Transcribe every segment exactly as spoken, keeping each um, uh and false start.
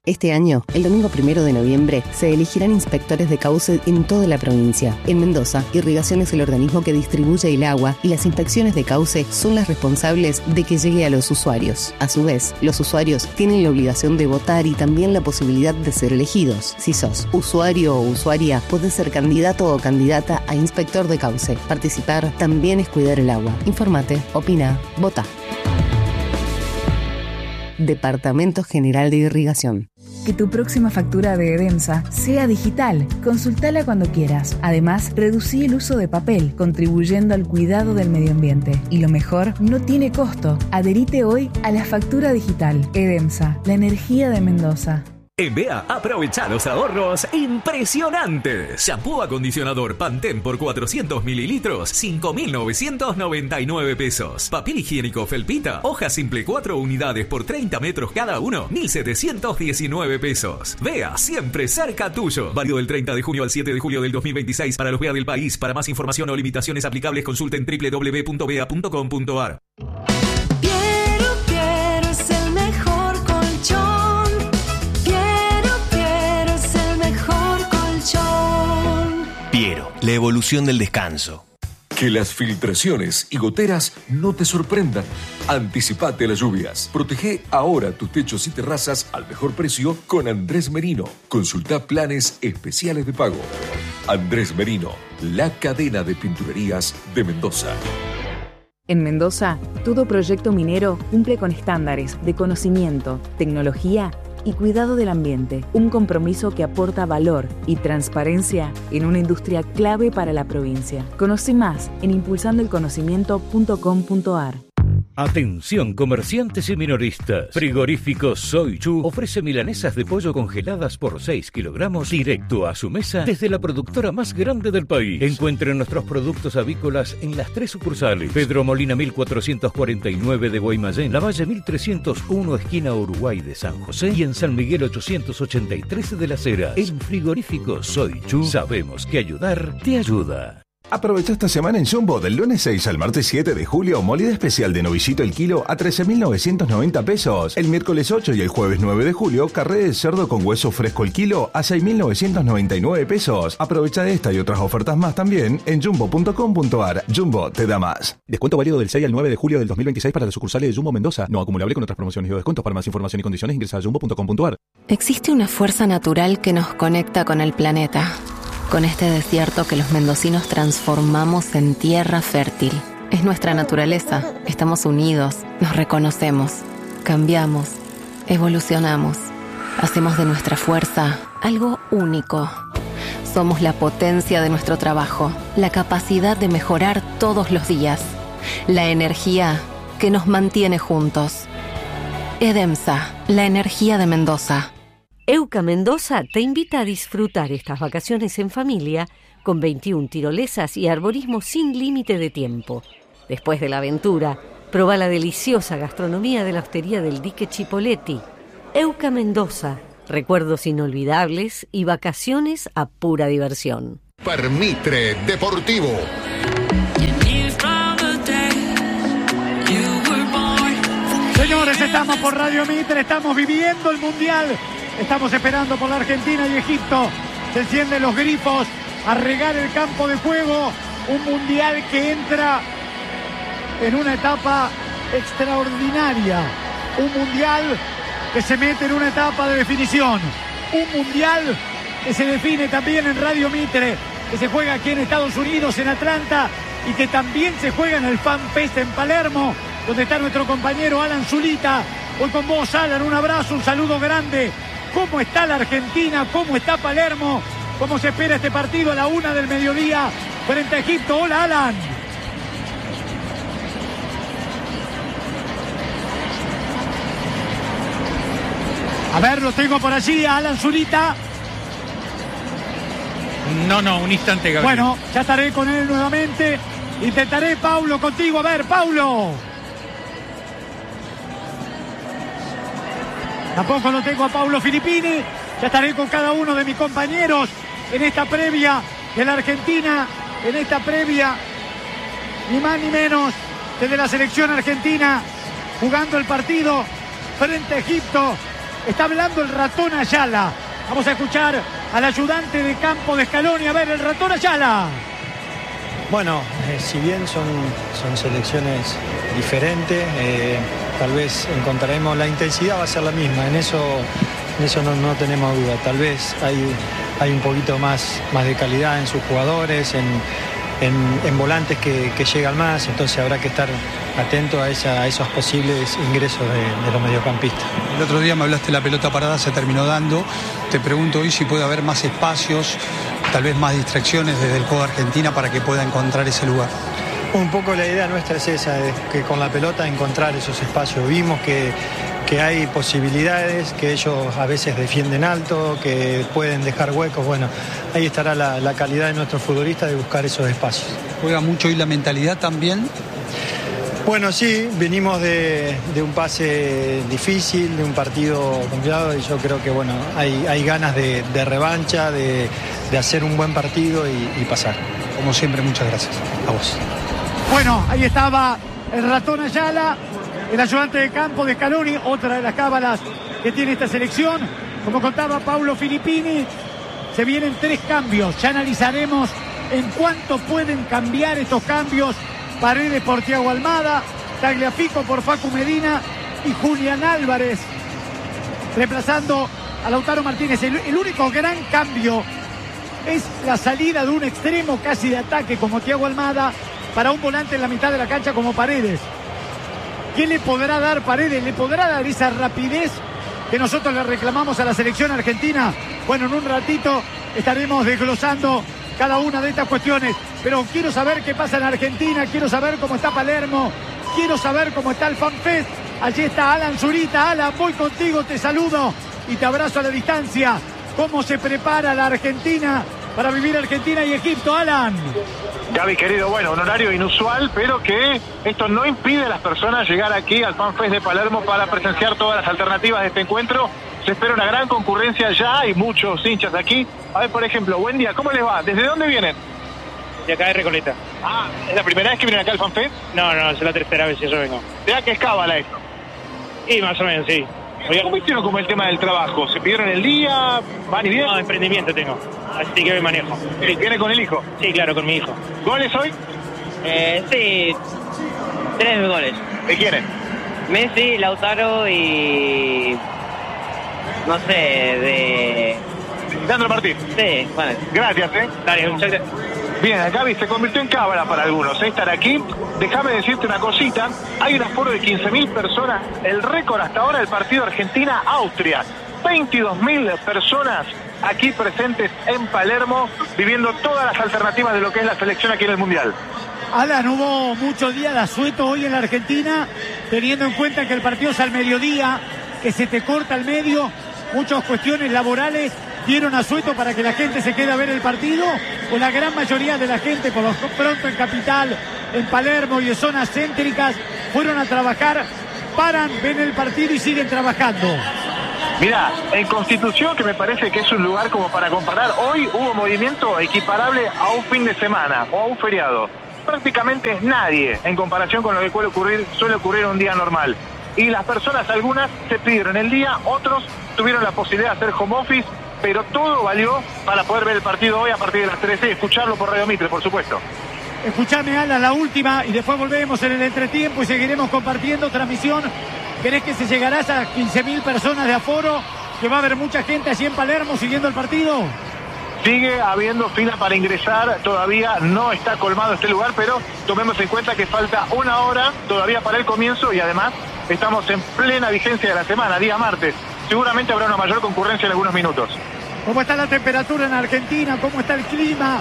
Este año, el domingo primero de noviembre, se elegirán inspectores de cauce en toda la provincia. En Mendoza, Irrigación es el organismo que distribuye el agua y las inspecciones de cauce son las responsables de que llegue a los usuarios. A su vez, los usuarios tienen la obligación de votar y también la posibilidad de ser elegidos. Si sos usuario o usuaria, podés ser candidato o candidata a inspector de cauce. Participar también es cuidar el agua. Infórmate, opina, vota. Departamento General de Irrigación. Que tu próxima factura de Edemsa sea digital. Consultala cuando quieras. Además, reducí el uso de papel, contribuyendo al cuidado del medio ambiente. Y lo mejor, no tiene costo. Adherite hoy a la factura digital. Edemsa, la energía de Mendoza. En B E A, aprovecha los ahorros impresionantes. Shampoo acondicionador Pantene por cuatrocientos mililitros, cinco mil novecientos noventa y nueve pesos. Papel higiénico Felpita, hoja simple cuatro unidades por treinta metros cada uno, mil setecientos diecinueve pesos. B E A, siempre cerca tuyo. Válido del treinta de junio al siete de julio del dos mil veintiséis para los B E A del país. Para más información o limitaciones aplicables, consulten doble u doble u doble u punto b e a punto com punto a r. Piero, Piero es el mejor colchón. Piero, la evolución del descanso. Que las filtraciones y goteras no te sorprendan. Anticipate a las lluvias. Protege ahora tus techos y terrazas al mejor precio con Andrés Merino. Consulta planes especiales de pago. Andrés Merino, la cadena de pinturerías de Mendoza. En Mendoza, todo proyecto minero cumple con estándares de conocimiento, tecnología y cuidado del ambiente, un compromiso que aporta valor y transparencia en una industria clave para la provincia. Conoce más en impulsando el conocimiento punto com punto a r. Atención comerciantes y minoristas. Frigorífico Soy Chu ofrece milanesas de pollo congeladas por seis kilogramos directo a su mesa desde la productora más grande del país. Encuentren nuestros productos avícolas en las tres sucursales: Pedro Molina mil cuatrocientos cuarenta y nueve de Guaymallén, La Valle mil trescientos uno esquina Uruguay de San José y en San Miguel ochocientos ochenta y tres de Las Heras. En Frigorífico Soy Chu sabemos que ayudar te ayuda. Aprovecha esta semana en Jumbo del lunes seis al martes siete de julio, molida especial de novillito el kilo a trece mil novecientos noventa pesos. El miércoles ocho y el jueves nueve de julio, carré de cerdo con hueso fresco el kilo a seis mil novecientos noventa y nueve pesos. Aprovecha esta y otras ofertas más también en jumbo punto com punto a r. Jumbo te da más. Descuento válido del seis al nueve de julio del dos mil veintiséis para las sucursales de Jumbo Mendoza. No acumulable con otras promociones y descuentos. Para más información y condiciones ingresa a jumbo punto com punto a r. Existe una fuerza natural que nos conecta con el planeta. Con este desierto que los mendocinos transformamos en tierra fértil. Es nuestra naturaleza. Estamos unidos, nos reconocemos, cambiamos, evolucionamos. Hacemos de nuestra fuerza algo único. Somos la potencia de nuestro trabajo, la capacidad de mejorar todos los días, la energía que nos mantiene juntos. Edemsa, la energía de Mendoza. Euca Mendoza te invita a disfrutar estas vacaciones en familia con veintiuna tirolesas y arborismo sin límite de tiempo. Después de la aventura, proba la deliciosa gastronomía de la hostería del Dique Chipoletti. Euca Mendoza, recuerdos inolvidables y vacaciones a pura diversión. Permitre Deportivo. Señores, estamos por Radio Mitre, estamos viviendo el Mundial. Estamos esperando por la Argentina y Egipto. Se encienden los grifos a regar el campo de juego. Un mundial que entra en una etapa extraordinaria. Un mundial que se mete en una etapa de definición. Un mundial que se define también en Radio Mitre, que se juega aquí en Estados Unidos, en Atlanta, y que también se juega en el Fan Fest en Palermo, donde está nuestro compañero Alan Zulita. Hoy con vos, Alan, un abrazo, un saludo grande. ¿Cómo está la Argentina? ¿Cómo está Palermo? ¿Cómo se espera este partido a la una del mediodía frente a Egipto? Hola, Alan. A ver, lo tengo por allí, a Alan Zulita. No, no, un instante, Gabriel. Bueno, ya estaré con él nuevamente. Intentaré, Paulo, contigo. A ver, Paulo. Tampoco lo tengo a Paulo Filippini. Ya estaré con cada uno de mis compañeros en esta previa de la Argentina, en esta previa, ni más ni menos, desde la selección argentina, jugando el partido frente a Egipto. Está hablando el ratón Ayala. Vamos a escuchar al ayudante de campo de Scaloni. A ver, el ratón Ayala. Bueno, eh, si bien son, son selecciones diferentes, eh, tal vez encontraremos, la intensidad va a ser la misma, en eso, en eso no, no tenemos duda. Tal vez hay, hay un poquito más, más de calidad en sus jugadores, en, en, en volantes que, que llegan más, entonces habrá que estar atento a, esa, a esos posibles ingresos de, de los mediocampistas. El otro día me hablaste de la pelota parada, se terminó dando. Te pregunto hoy si puede haber más espacios, tal vez más distracciones desde el juego de Argentina para que pueda encontrar ese lugar. Un poco la idea nuestra es esa, es que con la pelota encontrar esos espacios. Vimos que, que hay posibilidades, que ellos a veces defienden alto, que pueden dejar huecos. Bueno, ahí estará la, la calidad de nuestros futbolistas de buscar esos espacios. ¿Juega mucho hoy la mentalidad también? Bueno, sí, venimos de, de un pase difícil, de un partido complicado y yo creo que bueno, hay, hay ganas de, de revancha, de, de hacer un buen partido y, y pasar. Como siempre, muchas gracias. A vos. Bueno, ahí estaba el ratón Ayala, el ayudante de campo de Scaloni, otra de las cábalas que tiene esta selección. Como contaba Paulo Filippini, se vienen tres cambios. Ya analizaremos en cuánto pueden cambiar estos cambios. Paredes por Thiago Almada, Tagliafico por Facu Medina y Julián Álvarez reemplazando a Lautaro Martínez. El, el único gran cambio es la salida de un extremo casi de ataque como Thiago Almada para un volante en la mitad de la cancha como Paredes. ¿Qué le podrá dar Paredes? ¿Le podrá dar esa rapidez que nosotros le reclamamos a la selección argentina? Bueno, en un ratito estaremos desglosando cada una de estas cuestiones, pero quiero saber qué pasa en Argentina, quiero saber cómo está Palermo, quiero saber cómo está el FanFest. Allí está Alan Zurita. Alan, voy contigo, te saludo y te abrazo a la distancia. ¿Cómo se prepara la Argentina para vivir Argentina y Egipto, Alan? Gaby, querido, bueno, un horario inusual, pero que esto no impide a las personas llegar aquí al FanFest de Palermo para presenciar todas las alternativas de este encuentro. Se espera una gran concurrencia, ya hay muchos hinchas aquí. A ver, por ejemplo, buen día, ¿cómo les va? ¿Desde dónde vienen? De acá de Recoleta. Ah, ¿es la primera vez que vienen acá al FanFest? No, no, es la tercera vez que yo vengo. ¿De qué es cábala esto? Y más o menos, sí. ¿Cómo hicieron como el tema del trabajo? ¿Se pidieron el día? ¿Van y vienen? No, emprendimiento tengo, así que me manejo. Sí, ¿viene con el hijo? Sí, claro, con mi hijo. ¿Goles hoy? Eh, sí, tres goles. ¿De quiénes? Messi, Lautaro y... no sé, de... Sandro Martín. Sí, vale. Gracias, ¿eh? Dale, muchas gracias. Bien, Gaby, se convirtió en cábala para algunos, ¿eh? Estar aquí. Déjame decirte una cosita. Hay un aforo de quince mil personas. El récord hasta ahora del partido Argentina-Austria. veintidós mil personas aquí presentes en Palermo, viviendo todas las alternativas de lo que es la selección aquí en el Mundial. Alan, hubo muchos días de asueto hoy en la Argentina, teniendo en cuenta que el partido es al mediodía, que se te corta el medio, muchas cuestiones laborales dieron asueto para que la gente se quede a ver el partido, o la gran mayoría de la gente, por lo pronto en Capital, en Palermo y en zonas céntricas, fueron a trabajar, paran, ven el partido y siguen trabajando. Mirá, en Constitución, que me parece que es un lugar como para comparar, hoy hubo movimiento equiparable a un fin de semana o a un feriado. Prácticamente nadie en comparación con lo que suele ocurrir, suele ocurrir un día normal. Y las personas, algunas se pidieron el día, otros tuvieron la posibilidad de hacer home office, pero todo valió para poder ver el partido hoy a partir de las trece y escucharlo por Radio Mitre, por supuesto. Escuchame, Alan, la última, y después volvemos en el entretiempo y seguiremos compartiendo transmisión. ¿Crees que se llegará a esas quince mil personas de aforo? ¿Que va a haber mucha gente allí en Palermo siguiendo el partido? Sigue habiendo fila para ingresar, todavía no está colmado este lugar, pero tomemos en cuenta que falta una hora todavía para el comienzo y además estamos en plena vigencia de la semana, día martes. Seguramente habrá una mayor concurrencia en algunos minutos. ¿Cómo está la temperatura en Argentina? ¿Cómo está el clima?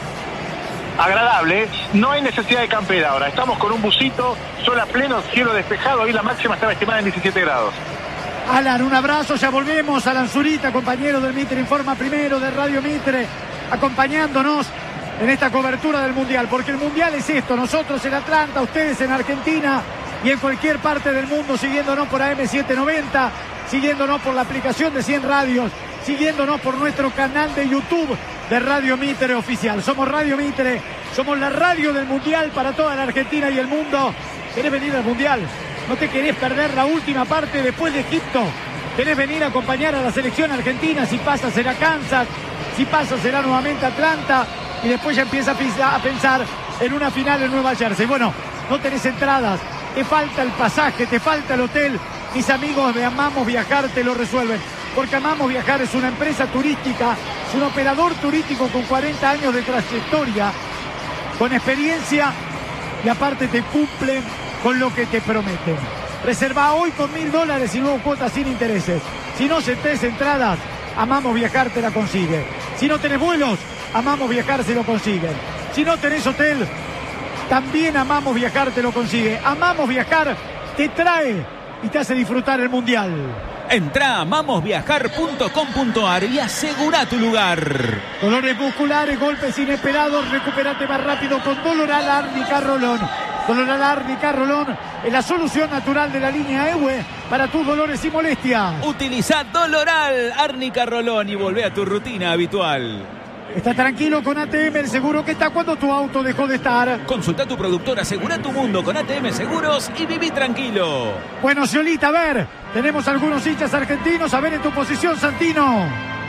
Agradable, no hay necesidad de campera ahora, estamos con un busito, sol a pleno, cielo despejado, hoy la máxima estaba estimada en diecisiete grados. Alan, un abrazo, ya volvemos. Alan Zurita, compañero del Mitre Informa Primero de Radio Mitre, acompañándonos en esta cobertura del Mundial, porque el Mundial es esto, nosotros en Atlanta, ustedes en Argentina y en cualquier parte del mundo, siguiéndonos por A M setecientos noventa, siguiéndonos por la aplicación de cien radios, siguiéndonos por nuestro canal de YouTube de Radio Mitre Oficial. Somos Radio Mitre, somos la radio del Mundial para toda la Argentina y el mundo. ¿Querés venir al Mundial? ¿No te querés perder la última parte después de Egipto? Querés venir a acompañar a la selección argentina, si pasa será Kansas, si pasa será nuevamente Atlanta, y después ya empieza a pensar en una final en Nueva Jersey. Bueno, no tenés entradas, te falta el pasaje, te falta el hotel. Mis amigos de Amamos Viajar te lo resuelven, porque Amamos Viajar es una empresa turística, es un operador turístico con cuarenta años de trayectoria, con experiencia, y aparte te cumplen con lo que te prometen. Reserva hoy con mil dólares y luego cuotas sin intereses. Si no se tenés entradas, Amamos Viajar te la consigue. Si no tenés vuelos, Amamos Viajar se lo consiguen. Si no tenés hotel, también Amamos Viajar te lo consigue. Amamos Viajar te trae y te hace disfrutar el Mundial. Entrá a amamos viajar punto com punto a r y asegura tu lugar. Dolores musculares, golpes inesperados, recupérate más rápido con Doloral Árnica Rolón. Doloral Árnica Rolón es la solución natural de la línea E W E para tus dolores y molestias. Utiliza Doloral Árnica Rolón y volvé a tu rutina habitual. Está tranquilo con A T M, el seguro que está cuando tu auto dejó de estar. Consulta a tu productor, asegura tu mundo con A T M Seguros y viví tranquilo. Bueno, Ciolita, a ver, tenemos algunos hinchas argentinos. A ver en tu posición, Santino.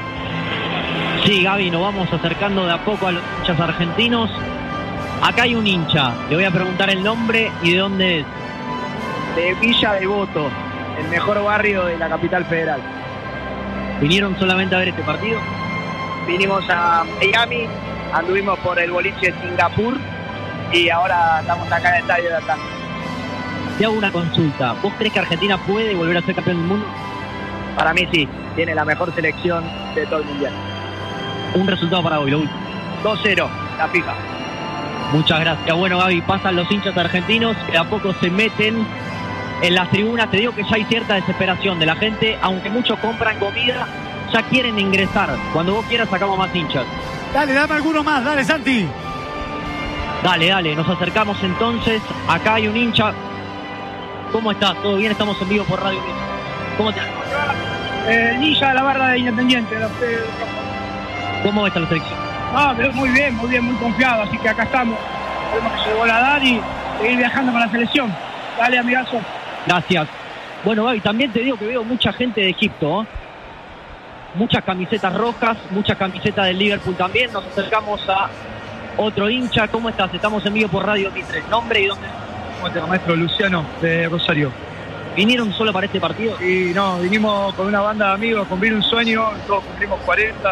Sí, Gaby, nos vamos acercando de a poco a los hinchas argentinos. Acá hay un hincha, le voy a preguntar el nombre y de dónde es. De Villa Devoto, el mejor barrio de la capital federal. ¿Vinieron solamente a ver este partido? Vinimos a Miami, anduvimos por el boliche de Singapur y ahora estamos acá en el estadio de Atlanta. Te hago una consulta. ¿Vos crees que Argentina puede volver a ser campeón del mundo? Para mí sí, tiene la mejor selección de todo el mundial. Un resultado para hoy, lo último. dos cero, la fija. Muchas gracias. Bueno, Gaby, pasan los hinchas argentinos que a poco se meten en las tribunas. Te digo que ya hay cierta desesperación de la gente, aunque muchos compran comida, ya quieren ingresar. Cuando vos quieras sacamos más hinchas. Dale, dame alguno más, dale, Santi. Dale, dale, nos acercamos entonces. Acá hay un hincha. ¿Cómo estás? ¿Todo bien? Estamos en vivo por Radio Mix. ¿Cómo te eh, Ninja de la barra de Independiente. De, de, de... ¿Cómo está la selección? Ah, pero muy bien, muy bien, muy confiado. Así que acá estamos. Tenemos que llegó la dar y seguir viajando con la selección. Dale, amigazo. Gracias. Bueno, Gaby, también te digo que veo mucha gente de Egipto, ¿eh? Muchas camisetas rojas, muchas camisetas del Liverpool también. Nos acercamos a otro hincha. ¿Cómo estás? Estamos en vivo por Radio Mitre. ¿Nombre y dónde? ¿Cómo estás, maestro? Luciano, de Rosario. ¿Vinieron solo para este partido? Y no, vinimos con una banda de amigos, cumplir un sueño. Todos cumplimos cuarenta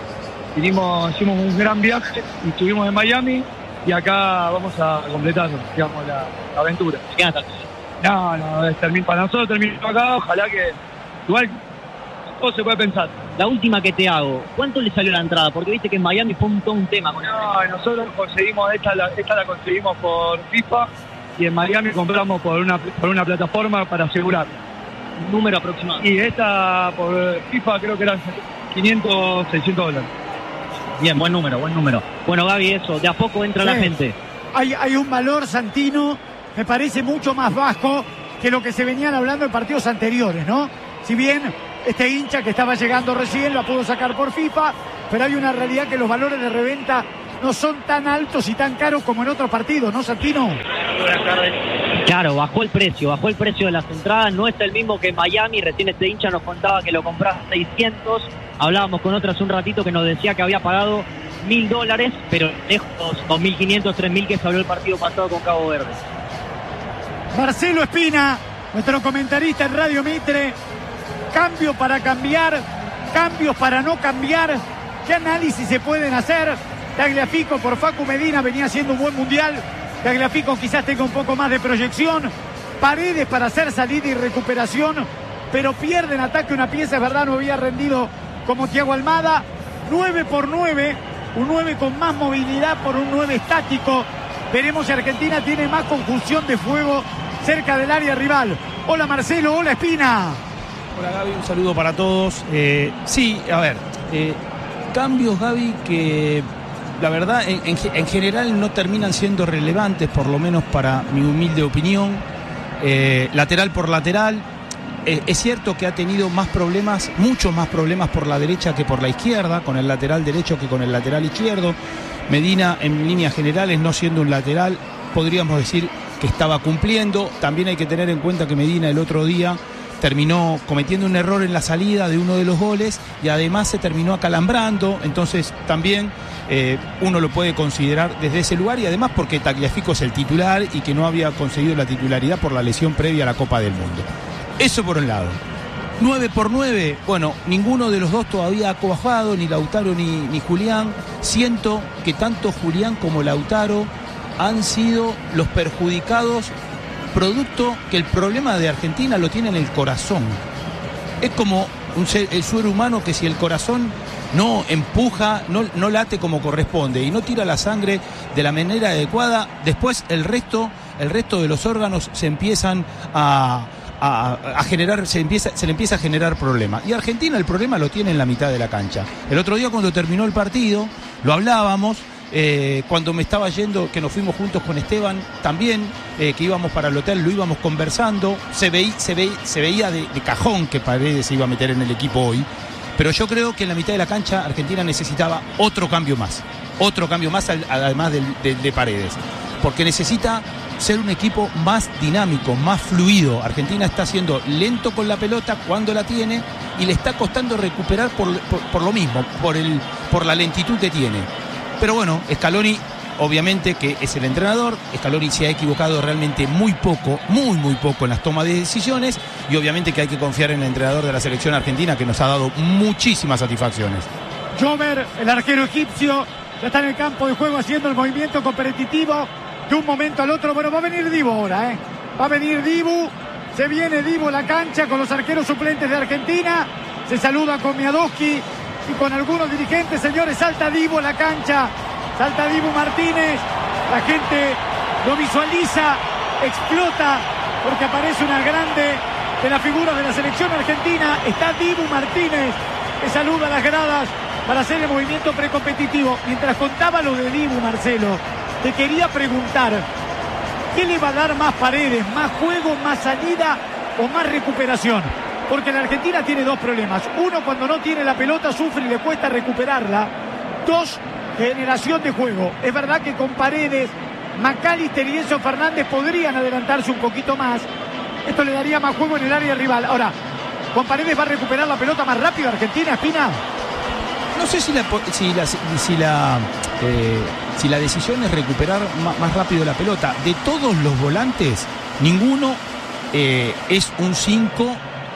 y vinimos, hicimos un gran viaje y estuvimos en Miami y acá vamos a completar, digamos, la, la aventura. ¿Qué hasta? No, no, es termin, para nosotros terminó acá. Ojalá que igual todo se puede pensar. La última que te hago, ¿cuánto le salió la entrada? Porque viste que en Miami fue un, todo un tema. Con no, nosotros conseguimos, esta la, esta la conseguimos por FIFA y en Miami compramos por una, por una plataforma para asegurar. ¿Un número aproximado? Y esta por FIFA creo que eran quinientos, seiscientos dólares. Bien, buen número, buen número. Bueno, Gaby, eso, de a poco entra sí. la gente. Hay, hay un valor, Santino, me parece mucho más bajo que lo que se venían hablando en partidos anteriores, ¿no? Si bien este hincha que estaba llegando recién la pudo sacar por FIFA, pero hay una realidad que los valores de reventa no son tan altos y tan caros como en otros partidos, ¿no, Santino? Buenas tardes. Claro, bajó el precio, bajó el precio de las entradas, no es el mismo que en Miami. Recién este hincha nos contaba que lo compraba a seiscientos. Hablábamos con otro hace un ratito que nos decía que había pagado mil dólares, pero lejos dos mil quinientos, tres mil que se habló el partido pasado con Cabo Verde. Marcelo Espina, nuestro comentarista en Radio Mitre. Cambio para cambiar, cambios para no cambiar. ¿Qué análisis se pueden hacer? Tagliafico por Facu Medina venía haciendo un buen mundial. Tagliafico quizás tenga un poco más de proyección. Paredes para hacer salida y recuperación, pero pierde en ataque una pieza, es verdad, no había rendido como Thiago Almada. nueve por nueve, un nueve con más movilidad por un nueve estático. Veremos si Argentina tiene más conjunción de fuego cerca del área rival. Hola Marcelo, hola Espina. Hola Gaby, un saludo para todos. Eh, sí, a ver, eh, cambios Gaby que la verdad en, en, en general no terminan siendo relevantes, por lo menos para mi humilde opinión. Eh, lateral por lateral, eh, es cierto que ha tenido más problemas, muchos más problemas por la derecha que por la izquierda, con el lateral derecho que con el lateral izquierdo. Medina en líneas generales, no siendo un lateral, podríamos decir que estaba cumpliendo. También hay que tener en cuenta que Medina el otro día terminó cometiendo un error en la salida de uno de los goles y además se terminó acalambrando, entonces también eh, uno lo puede considerar desde ese lugar y además porque Tagliafico es el titular y que no había conseguido la titularidad por la lesión previa a la Copa del Mundo. Eso por un lado. nueve por nueve, bueno, ninguno de los dos todavía ha cuajado, ni Lautaro ni, ni Julián. Siento que tanto Julián como Lautaro han sido los perjudicados, producto que el problema de Argentina lo tiene en el corazón. Es como un ser, el ser humano que si el corazón no empuja, no, no late como corresponde y no tira la sangre de la manera adecuada, después el resto, el resto de los órganos se empiezan a... A, a generar, se empieza, se le empieza a generar problema. Y Argentina el problema lo tiene en la mitad de la cancha. El otro día cuando terminó el partido, lo hablábamos, eh, cuando me estaba yendo, que nos fuimos juntos con Esteban, también, eh, que íbamos para el hotel, lo íbamos conversando, se, veí, se, veí, se veía de, de cajón que Paredes se iba a meter en el equipo hoy, pero yo creo que en la mitad de la cancha Argentina necesitaba otro cambio más, otro cambio más además de, de, de Paredes, porque necesita ser un equipo más dinámico, más fluido. Argentina está siendo lento con la pelota cuando la tiene y le está costando recuperar por, por, por lo mismo, por, el, por la lentitud que tiene. Pero bueno, Scaloni, obviamente que es el entrenador, Scaloni se ha equivocado realmente muy poco, muy muy poco en las tomas de decisiones y obviamente que hay que confiar en el entrenador de la selección argentina que nos ha dado muchísimas satisfacciones. Jover, el arquero egipcio, ya está en el campo de juego haciendo el movimiento competitivo de un momento al otro. Bueno, va a venir Dibu ahora, ¿eh? Va a venir Dibu. Se viene Dibu a la cancha con los arqueros suplentes de Argentina. Se saluda con Miadowski y con algunos dirigentes. Señores, salta Dibu a la cancha. Salta Dibu Martínez. La gente lo visualiza, explota, porque aparece una grande de las figuras de la selección argentina. Está Dibu Martínez, que saluda a las gradas para hacer el movimiento precompetitivo. Mientras contaba lo de Dibu, Marcelo, te quería preguntar, ¿qué le va a dar más Paredes? ¿Más juego, más salida o más recuperación? Porque la Argentina tiene dos problemas. Uno, cuando no tiene la pelota sufre y le cuesta recuperarla. Dos, generación de juego. Es verdad que con Paredes, McAllister y Enzo Fernández podrían adelantarse un poquito más. Esto le daría más juego en el área rival. Ahora, ¿con Paredes va a recuperar la pelota más rápido Argentina, Espina? No sé si la, si la, si la, eh, si la decisión es recuperar más, más rápido la pelota. De todos los volantes, ninguno eh, es un cinco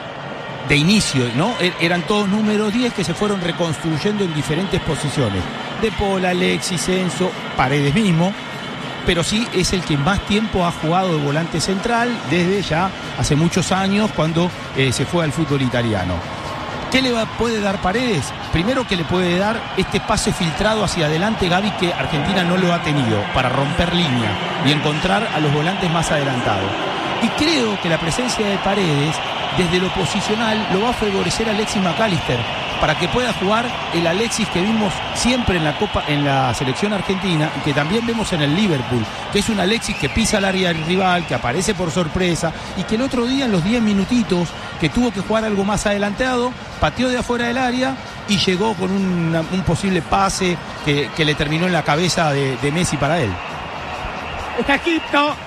de inicio, ¿no? Er, eran todos números diez que se fueron reconstruyendo en diferentes posiciones. De Paul, Alexis, Enzo, Paredes mismo, pero sí es el que más tiempo ha jugado de volante central desde ya hace muchos años cuando eh, se fue al fútbol italiano. ¿Qué le va, puede dar Paredes? Primero que le puede dar este pase filtrado hacia adelante, Gaby, que Argentina no lo ha tenido, para romper línea y encontrar a los volantes más adelantados. Y creo que la presencia de Paredes, desde lo posicional, lo va a favorecer a Alexis McAllister, para que pueda jugar el Alexis que vimos siempre en la Copa, en la selección argentina y que también vemos en el Liverpool, que es un Alexis que pisa el área del rival, que aparece por sorpresa y que el otro día en los diez minutitos que tuvo que jugar algo más adelantado, pateó de afuera del área y llegó con un, un posible pase que, que le terminó en la cabeza de, de Messi para él. Está Egipto.